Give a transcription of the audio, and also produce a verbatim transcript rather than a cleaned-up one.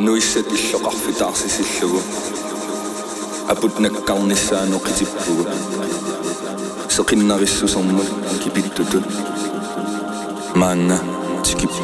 nuissat illoqarfitaarsisillугу апут наккарнissaanoqitippugu seqinnarissusermut kipittutut maanna tikip